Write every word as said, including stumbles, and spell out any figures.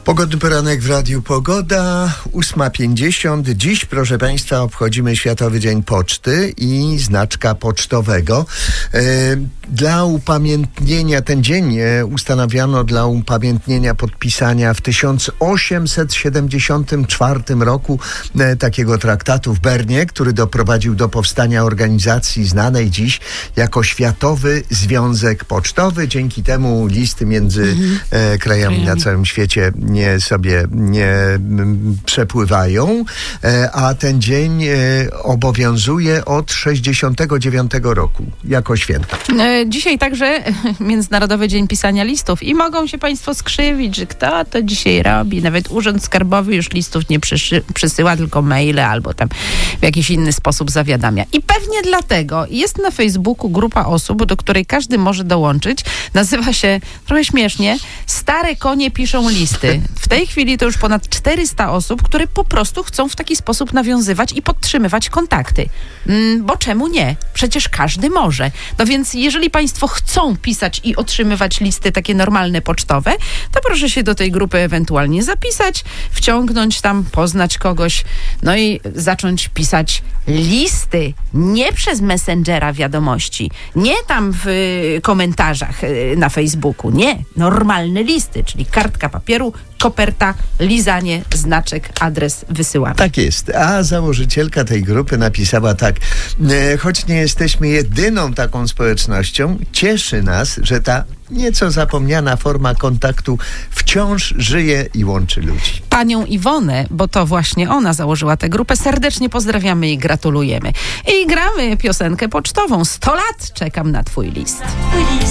Pogodny poranek w Radiu Pogoda, ósma pięćdziesiąt. Dziś, proszę Państwa, obchodzimy Światowy Dzień Poczty i znaczka pocztowego. E, dla upamiętnienia, ten dzień e, ustanowiono dla upamiętnienia podpisania w tysiąc osiemset siedemdziesiątym czwartym roku e, takiego traktatu w Bernie, który doprowadził do powstania organizacji znanej dziś jako Światowy Związek Pocztowy. Dzięki temu listy między mhm. e, krajami na całym świecie nie sobie nie m, przepływają, e, a ten dzień e, obowiązuje od sześćdziesiątego dziewiątego roku jako święto. E, dzisiaj także Międzynarodowy Dzień Pisania Listów i mogą się Państwo skrzywić, że kto to dzisiaj robi. Nawet Urząd Skarbowy już listów nie przyszy, przysyła, tylko maile albo tam w jakiś inny sposób zawiadamia. I pewnie dlatego jest na Facebooku grupa osób, do której każdy może dołączyć. Nazywa się, trochę śmiesznie, Stare Konie Piszą Listy. W tej chwili to już ponad czterysta osób, które po prostu chcą w taki sposób nawiązywać i podtrzymywać kontakty. Mm, bo czemu nie? Przecież każdy może. No więc jeżeli Państwo chcą pisać i otrzymywać listy takie normalne pocztowe, to proszę się do tej grupy ewentualnie zapisać, wciągnąć tam, poznać kogoś, no i zacząć pisać listy. Nie przez Messengera wiadomości, nie tam w y, komentarzach y, na Facebooku, nie. Normalne listy, czyli kartka papieru, koperta, lizanie, znaczek, adres, wysyłamy. Tak jest. A założycielka tej grupy napisała tak: e, choć nie jesteśmy jedyną taką społecznością, cieszy nas, że ta nieco zapomniana forma kontaktu wciąż żyje i łączy ludzi. Panią Iwonę, bo to właśnie ona założyła tę grupę, serdecznie pozdrawiamy i gratulujemy. I gramy piosenkę pocztową. sto lat czekam na twój list.